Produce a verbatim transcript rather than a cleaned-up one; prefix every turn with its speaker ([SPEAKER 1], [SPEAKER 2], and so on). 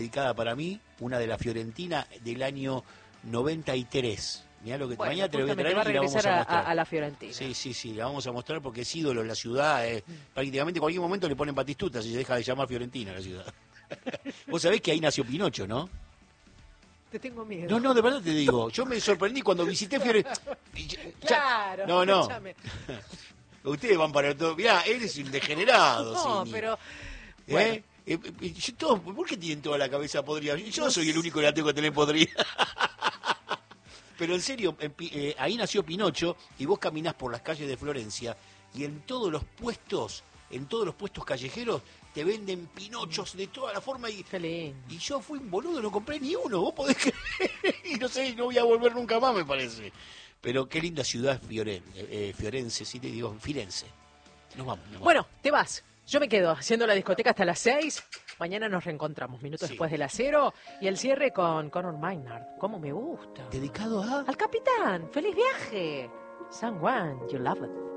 [SPEAKER 1] dedicada para mí, una de la Fiorentina del año noventa y tres. Mirá lo que
[SPEAKER 2] bueno,
[SPEAKER 1] mañana te lo voy a traer
[SPEAKER 2] va a
[SPEAKER 1] y la vamos
[SPEAKER 2] regresar
[SPEAKER 1] a
[SPEAKER 2] a,
[SPEAKER 1] mostrar.
[SPEAKER 2] a, a la Fiorentina.
[SPEAKER 1] Sí, sí, sí, la vamos a mostrar porque es ídolo en la ciudad. Eh. Mm. Prácticamente en cualquier momento le ponen Batistuta si se deja de llamar Fiorentina a la ciudad. Vos sabés que ahí nació Pinocho, ¿no?
[SPEAKER 2] Te tengo miedo.
[SPEAKER 1] No, no, de verdad te digo. Yo me sorprendí cuando visité Fiorentina.
[SPEAKER 2] Claro.
[SPEAKER 1] No, no.
[SPEAKER 2] Escúchame.
[SPEAKER 1] Ustedes van para todo. Mirá, él es un degenerado.
[SPEAKER 2] No,
[SPEAKER 1] Cini.
[SPEAKER 2] pero...
[SPEAKER 1] ¿Eh?
[SPEAKER 2] Bueno.
[SPEAKER 1] Eh, eh, yo, todo, ¿por qué tienen toda la cabeza podrida? Yo no soy el único que la tengo que tener podrida. Pero en serio, eh, eh, ahí nació Pinocho y vos caminás por las calles de Florencia y en todos los puestos, en todos los puestos callejeros te venden Pinochos de toda la forma y,
[SPEAKER 2] qué lindo.
[SPEAKER 1] Y yo fui un boludo, no compré ni uno, vos podés creer, y no sé, no voy a volver nunca más, me parece. Pero qué linda ciudad Fioren, eh, Fiorense, sí te digo, Firenze. Nos vamos, nos vamos.
[SPEAKER 2] Bueno, te vas. Yo me quedo haciendo la discoteca hasta las seis. Mañana nos reencontramos, minutos sí. después de las cero. Y el cierre con Conor Maynard. ¿Cómo me gusta?
[SPEAKER 1] ¿Dedicado a?
[SPEAKER 2] Al capitán. ¡Feliz viaje! Someone you love it.